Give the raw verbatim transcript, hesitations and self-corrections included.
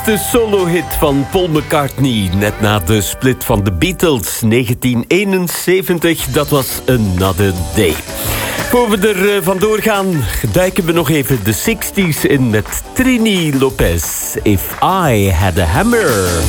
De solo-hit van Paul McCartney, net na de split van de Beatles, negentien eenenzeventig, dat was Another Day. Voor we er vandoor gaan, duiken we nog even de zestig's in met Trini Lopez. If I Had a Hammer.